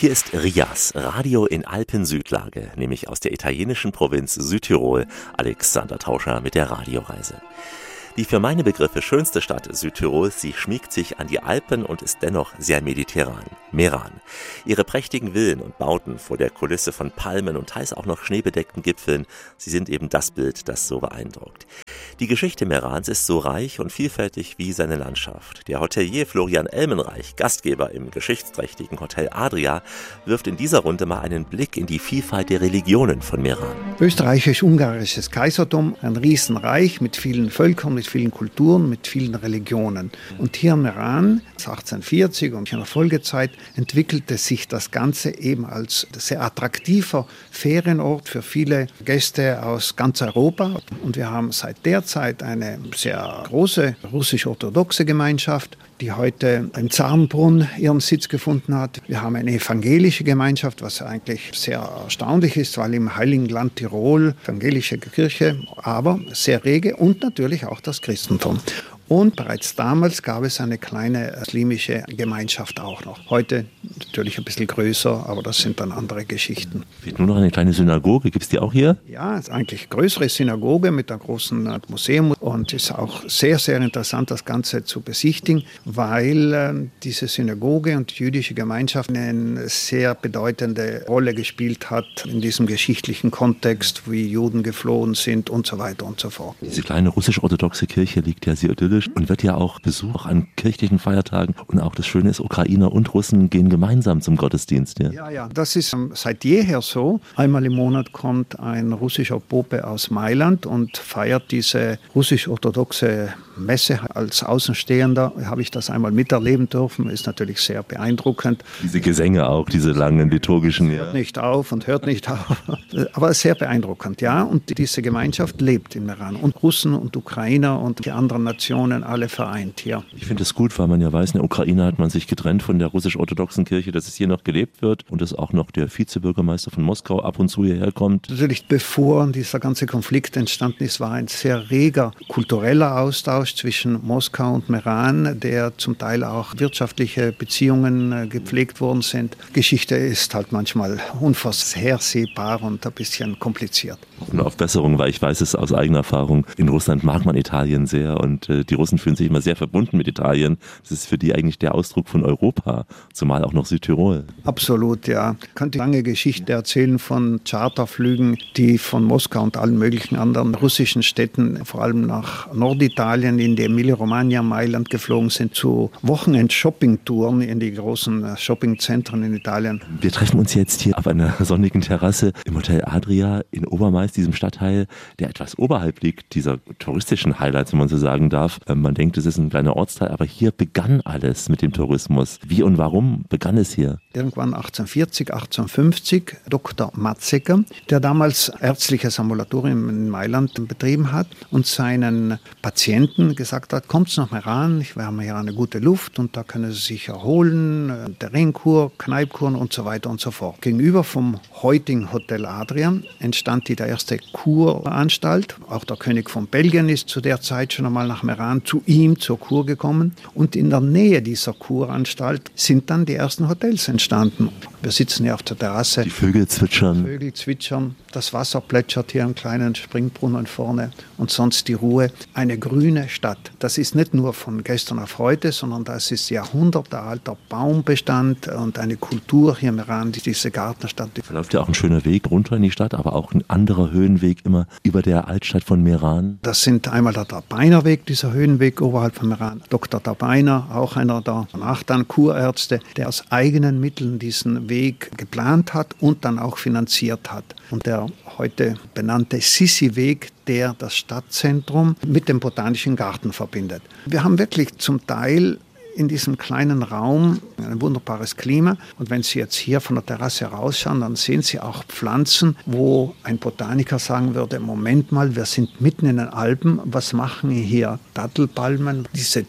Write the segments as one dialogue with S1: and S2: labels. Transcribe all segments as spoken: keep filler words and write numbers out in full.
S1: Hier ist Rias, Radio in Alpensüdlage, nämlich aus der italienischen Provinz Südtirol. Alexander Tauscher mit der Radioreise. Die für meine Begriffe schönste Stadt Südtirols, sie schmiegt sich an die Alpen und ist dennoch sehr mediterran. Meran. Ihre prächtigen Villen und Bauten vor der Kulisse von Palmen und teils auch noch schneebedeckten Gipfeln, sie sind eben das Bild, das so beeindruckt. Die Geschichte Merans ist so reich und vielfältig wie seine Landschaft. Der Hotelier Florian Elmenreich, Gastgeber im geschichtsträchtigen Hotel Adria, wirft in dieser Runde mal einen Blick in die Vielfalt der Religionen von Meran.
S2: Österreichisch-Ungarisches Kaisertum, ein Riesenreich mit vielen Völkern, mit vielen Kulturen, mit vielen Religionen. Und hier in Meran, achtzehnhundertvierzig und in der Folgezeit, entwickelte sich das Ganze eben als sehr attraktiver Ferienort für viele Gäste aus ganz Europa. Und wir haben seit der Zeit eine sehr große russisch-orthodoxe Gemeinschaft, die heute im Zarenbrunn ihren Sitz gefunden hat. Wir haben eine evangelische Gemeinschaft, was eigentlich sehr erstaunlich ist, weil im Heiligen Land Tirol evangelische Kirche, aber sehr rege und natürlich auch das Christentum. Und bereits damals gab es eine kleine muslimische Gemeinschaft auch noch. Heute natürlich ein bisschen größer, aber das sind dann andere Geschichten.
S1: Fehlt nur noch eine kleine Synagoge, gibt es die auch hier?
S2: Ja, es ist eigentlich eine größere Synagoge mit einem großen Museum und es ist auch sehr, sehr interessant, das Ganze zu besichtigen, weil äh, diese Synagoge und die jüdische Gemeinschaft eine sehr bedeutende Rolle gespielt hat in diesem geschichtlichen Kontext, wie Juden geflohen sind und so weiter und so fort.
S1: Diese kleine russisch-orthodoxe Kirche liegt ja sehr idyllisch und wird ja auch besucht an kirchlichen Feiertagen. Und auch das Schöne ist, Ukrainer und Russen gehen gemeinsam zum Gottesdienst. Ja,
S2: ja, ja, das ist seit jeher so. Einmal im Monat kommt ein russischer Pope aus Mailand und feiert diese russisch-orthodoxe Messe. Als Außenstehender habe ich das einmal miterleben dürfen. Ist natürlich sehr beeindruckend.
S1: Diese Gesänge auch, diese langen liturgischen. Ja.
S2: Hört nicht auf und hört nicht auf. Aber sehr beeindruckend, ja. Und diese Gemeinschaft lebt in Meran. Und Russen und Ukrainer und die anderen Nationen alle vereint hier.
S1: Ich finde es gut, weil man ja weiß, in der Ukraine hat man sich getrennt von der russisch-orthodoxen Kirche, dass es hier noch gelebt wird und dass auch noch der Vizebürgermeister von Moskau ab und zu hierher kommt.
S2: Natürlich, bevor dieser ganze Konflikt entstanden ist, war ein sehr reger kultureller Austausch zwischen Moskau und Meran, der zum Teil auch wirtschaftliche Beziehungen gepflegt worden sind. Geschichte ist halt manchmal unvorhersehbar und ein bisschen kompliziert.
S1: Und auf Besserung, weil ich weiß es aus eigener Erfahrung, in Russland mag man Italien sehr und äh, die Russen fühlen sich immer sehr verbunden mit Italien. Das ist für die eigentlich der Ausdruck von Europa, zumal auch noch Südtirol.
S2: Absolut, ja. Ich könnte lange Geschichte erzählen von Charterflügen, die von Moskau und allen möglichen anderen russischen Städten, vor allem nach Norditalien, in die Emilia-Romagna, Mailand geflogen sind, zu Wochenend-Shopping-Touren in die großen Shoppingzentren in Italien.
S1: Wir treffen uns jetzt hier auf einer sonnigen Terrasse im Hotel Adria in Obermais, diesem Stadtteil, der etwas oberhalb liegt, dieser touristischen Highlights, wenn man so sagen darf. Man denkt, es ist ein kleiner Ortsteil, aber hier begann alles mit dem Tourismus. Wie und warum begann es hier?
S2: Irgendwann achtzehnhundertvierzig, achtzehnhundertfünfzig, Doktor Matzeker, der damals ärztliches Ambulatorium in Mailand betrieben hat und seinen Patienten gesagt hat, kommt nach Meran, wir haben hier eine gute Luft und da können Sie sich erholen, Terrainkur, Kneipkuren und so weiter und so fort. Gegenüber vom heutigen Hotel Adria entstand die erste Kuranstalt. Auch der König von Belgien ist zu der Zeit schon einmal nach Meran zu ihm zur Kur gekommen. Und in der Nähe dieser Kuranstalt sind dann die ersten Hotels entstanden. Wir sitzen hier auf der Terrasse.
S1: Die Vögel zwitschern.
S2: Die Vögel zwitschern. Das Wasser plätschert hier im kleinen Springbrunnen vorne. Und sonst die Ruhe. Eine grüne Stadt. Das ist nicht nur von gestern auf heute, sondern das ist jahrhundertealter Baumbestand und eine Kultur hier im Meran, diese Gartenstadt.
S1: Da verläuft ja auch ein schöner Weg runter in die Stadt, aber auch ein anderer Höhenweg immer über der Altstadt von Meran.
S2: Das sind einmal der Dabeinerweg, dieser Höhenweg oberhalb von Meran. Doktor Dabeiner, auch einer der danach dann Kurärzte, der aus eigenen Mitteln diesen Weg geplant hat und dann auch finanziert hat. Und der heute benannte Sissi-Weg, der das Stadtzentrum mit dem Botanischen Garten verbindet. Wir haben wirklich zum Teil in diesem kleinen Raum ein wunderbares Klima. Und wenn Sie jetzt hier von der Terrasse rausschauen, dann sehen Sie auch Pflanzen, wo ein Botaniker sagen würde, Moment mal, wir sind mitten in den Alpen, was machen hier Dattelpalmen, diese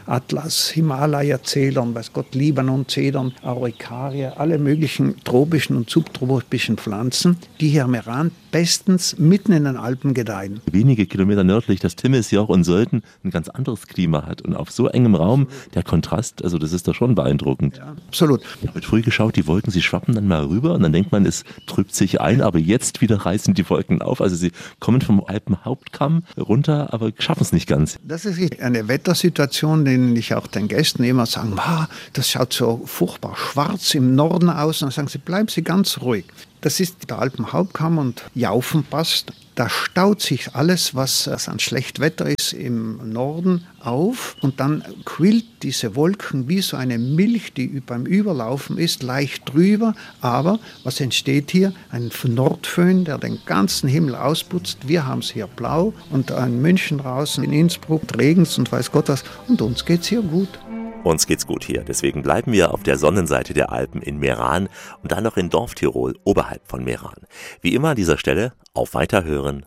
S2: Atlas-Himalaya-Zedern, weiß Gott, Libanon-Zedern, Araucarie, alle möglichen tropischen und subtropischen Pflanzen, die hier im Meran bestens mitten in den Alpen gedeihen.
S1: Wenige Kilometer nördlich das Timesjoch und Sölden ein ganz anderes Klima hat und auf so engem Raum der Kontrast ist, also das ist doch schon beeindruckend.
S2: Ja, absolut.
S1: Ich habe früh geschaut, die Wolken, sie schwappen dann mal rüber und dann denkt man, es trübt sich ein, aber jetzt wieder reißen die Wolken auf. Also sie kommen vom Alpenhauptkamm runter, aber schaffen es nicht ganz.
S2: Das ist eine Wettersituation, den ich auch den Gästen immer sage, wow, das schaut so furchtbar schwarz im Norden aus. Und dann sagen sie, bleiben Sie ganz ruhig. Das ist der Alpenhauptkamm und Jaufenpass. Da staut sich alles, was an schlecht Wetter ist, im Norden auf und dann quillt diese Wolken wie so eine Milch, die beim Überlaufen ist, leicht drüber. Aber was entsteht hier? Ein Nordföhn, der den ganzen Himmel ausputzt. Wir haben es hier blau und in München draußen, in Innsbruck regnet es und weiß Gott was. Und uns geht es hier gut.
S1: Uns geht's gut hier, deswegen bleiben wir auf der Sonnenseite der Alpen in Meran und dann noch in Dorftirol oberhalb von Meran. Wie immer an dieser Stelle auf Weiterhören.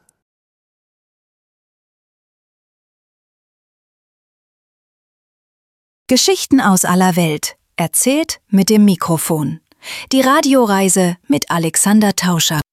S3: Geschichten aus aller Welt, erzählt mit dem Mikrofon. Die Radioreise mit Alexander Tauscher.